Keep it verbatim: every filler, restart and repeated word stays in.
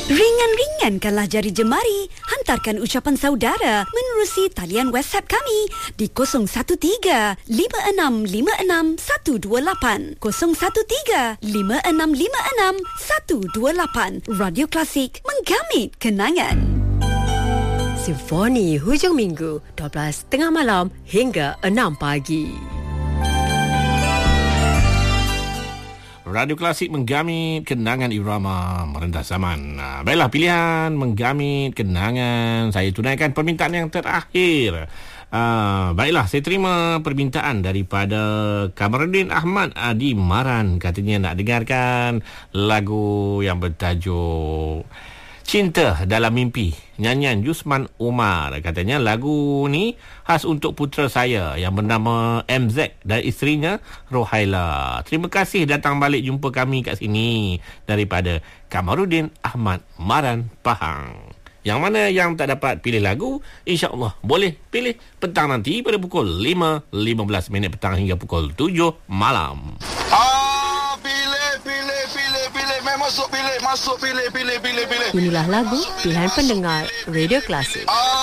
Ringan-ringankanlah jari jemari. Hantarkan ucapan saudara menerusi talian WhatsApp kami di kosong satu tiga lima enam lima enam satu dua lapan kosong satu tiga lima enam lima enam satu dua lapan. Radio Klasik, menggamit kenangan. Simfoni hujung minggu dua belas tiga puluh malam hingga enam pagi. Radio Klasik menggamit kenangan irama merendah zaman. Nah, baiklah, pilihan menggamit kenangan. Saya tunaikan permintaan yang terakhir. Uh, baiklah, saya terima permintaan daripada Kamarudin Ahmad Adi Maran. Katanya nak dengarkan lagu yang bertajuk Cinta Dalam Mimpi, nyanyian Yusman Umar. Katanya lagu ni khas untuk putera saya yang bernama M Z dan isterinya Rohaila. Terima kasih datang balik jumpa kami kat sini daripada Kamarudin Ahmad Maran, Pahang. Yang mana yang tak dapat pilih lagu, insya-Allah boleh pilih petang nanti pada pukul lima lima belas minit petang hingga pukul tujuh malam. Ah, pilih, pilih, pilih, pilih. Masuk, pilih, masuk, pilih, pilih, pilih, pilih. Inilah lagu pilihan pendengar Radio Klasik. Ah,